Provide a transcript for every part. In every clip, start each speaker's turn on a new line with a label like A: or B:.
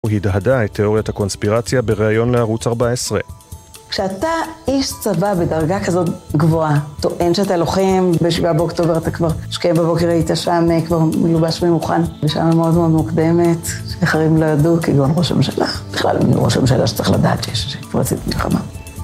A: הוא הדהדה את תיאוריית הקונספירציה בראיון לערוץ 14.
B: כשאתה איש צבא בדרגה כזאת גבוהה, טוען שאתה לוחם, ב7 באוקטובר אתה כבר שקיים בבוקר היית שם, כבר מלובש ומוכן, בשעה מאוד מאוד מוקדמת, שאחרים לא ידעו, כגון ראש הממשלה. בכלל, ראש הממשלה שצריך לדעת שיש פרצית מלחמה.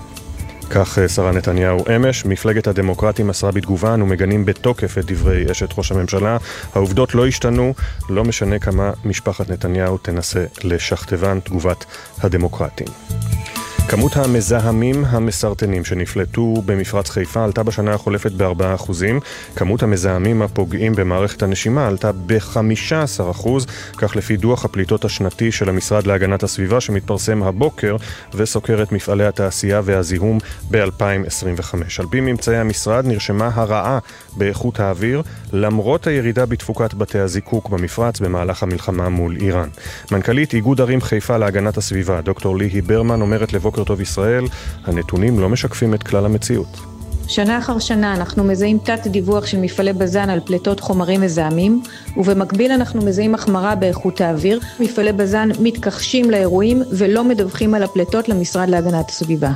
A: כך שרה נתניהו אמש, מפלגת הדמוקרטים מסרה בתגובה, אנו מגנים בתוקף את דברי אשת ראש הממשלה. העובדות לא השתנו, לא משנה כמה משפחת נתניהו תנסה לשכתבן. תגובת הדמוקרטים. כמות המזהמים המסרטנים שנפלטו במפרץ חיפה עלתה בשנה החולפת ב4%. כמות המזהמים הפוגעים במערכת הנשימה עלתה ב15%, כך לפי דוח הפליטות השנתי של המשרד להגנת הסביבה שמתפרסם הבוקר וסוקר את מפעלי התעשייה והזיהום ב-2025. על פי ממצאי המשרד נרשמה הרעה באיכות האוויר, למרות הירידה בתפוקת בתי הזיקוק במפרץ במהלך המלחמה מול איראן. מנכ"לית איגוד ערים חיפה להגנת הסביבה, דוקטור ליהי ברמן, אומרת לבוקר טוב ישראל, הנתונים לא משקפים את כלל המציאות.
C: שנה אחר שנה אנחנו מזהים תת דיווח של מפעלי בזן על פליטות חומרים מזהמים, ובמקביל אנחנו מזהים החמרה באיכות האוויר. מפעלי בזן מתכחשים לאירועים ולא מדווחים על הפליטות למשרד להגנת הסביבה.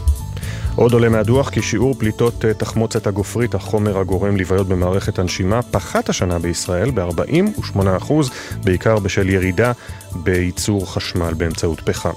A: עוד עולה מהדוח כי שיעור פליטות תחמוצת הגופרית, החומר הגורם לבעיות במערכת הנשימה, פחת השנה בישראל ב-48%, בעיקר בשל ירידה בייצור חשמל באמצעות פחם.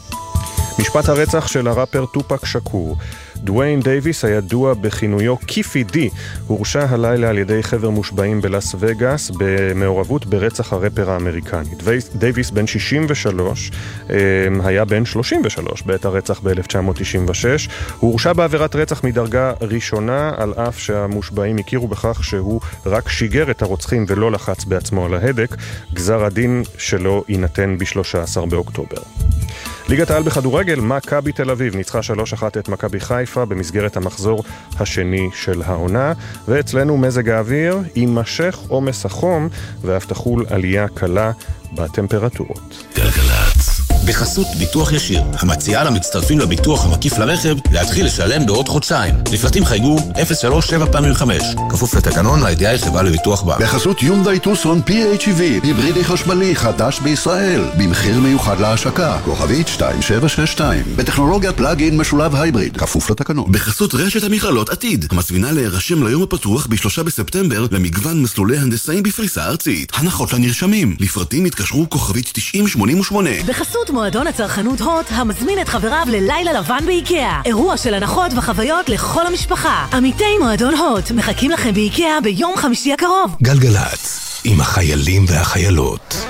A: משפט הרצח של הראפר טופק שקור. דוויין דייביס, הידוע בכינויו קיפי די, הורשע הלילה על ידי חבר מושבעים בלאס וגאס במעורבות ברצח הראפר האמריקני. דייביס בן 63, היה בן 33 בעת הרצח ב-1996. הוא הורשע בעבירת רצח מדרגה ראשונה, על אף שהמושבעים הכירו בכך שהוא רק שיגר את הרוצחים ולא לחץ בעצמו על ההדק. גזר הדין שלו יינתן ב-13 באוקטובר. ליגת העל בכדורגל, מכבי תל אביב ניצחה 3-1 את מכבי חיפה במסגרת המחזור השני של העונה, ואצלנו מזג האוויר יימשך עומס החום ואף תחול עלייה קלה בטמפרטורות.
D: גלגלצ, בחסות ביטוח ישיר, המציעה למצטרפים לביטוח המקיף לרכב להתחיל לשלם בעוד חודשיים. לפרטים חייגו 03755, כפוף לתקנון ה-IDI חברה לביטוח בע"מ.
E: בחסות יונדאי טוסון PHEV, היברידי חשמלי חדש בישראל, במחיר מיוחד להשקה, כוכבית 2762, בטכנולוגיית פלאג-אין משולב הייבריד, כפוף לתקנון.
D: בחסות רשת המכללות עתיד, המזמינה להירשם ליום הפתוח ב3 בספטמבר למגוון מסלולי הנדסאים בפריסה ארצית. הנחות לנרשמים, לפרטים התקשרו כוכבית 9088.
F: בחסות מועדון הצרכנות הוט, המזמין את חבריו ללילה לבן באיקאה. אירוע של הנחות וחוויות לכל המשפחה. עמיתי מועדון הוט מחכים לכם באיקאה ביום חמישי הקרוב.
D: גלגלצ, עם החיילים והחיילות.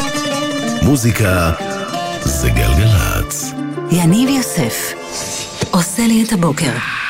D: מוזיקה זה גלגלצ.
F: יניב יוסף עושה לי את הבוקר.